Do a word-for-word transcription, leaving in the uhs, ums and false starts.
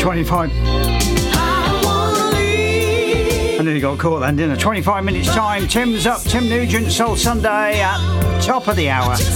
twenty-five. I nearly got caught then, didn't I? twenty-five minutes time. Tim's up. Tim Nugent, Soul Sunday at top of the hour.